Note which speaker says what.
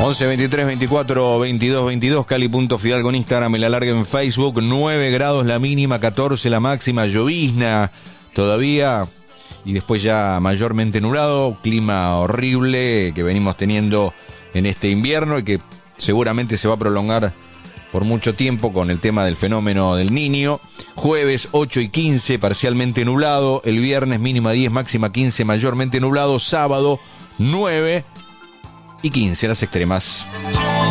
Speaker 1: 11 23 24 22 22, Cali.Fidalgo en Instagram, el alargue en Facebook. 9 grados la mínima, 14 la máxima, llovizna todavía y después ya mayormente nublado. Clima horrible que venimos teniendo en este invierno y que seguramente se va a prolongar por mucho tiempo con el tema del fenómeno del Niño. Jueves 8 y 15, parcialmente nublado. El viernes mínima 10, máxima 15, mayormente nublado. Sábado 9 y 15, las extremas.